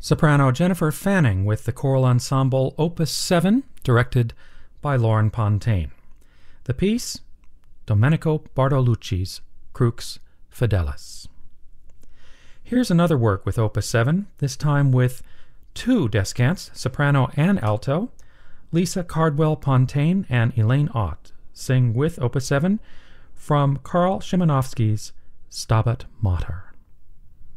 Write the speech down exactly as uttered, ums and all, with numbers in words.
Soprano Jennifer Fanning with the choral ensemble Opus seven, directed by Lauren Pontaine. The piece, Domenico Bartolucci's Crux Fidelis. Here's another work with Opus seven, this time with two descants, soprano and alto. Lisa Cardwell Pontaine and Elaine Ott sing with Opus seven from Karl Szymanowski's Stabat Mater.